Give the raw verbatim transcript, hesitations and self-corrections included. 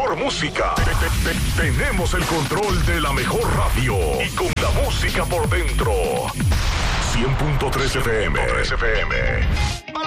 mejor música. Te- te- te- Tenemos el control de la mejor radio. Y con la música por dentro. cien punto tres F M.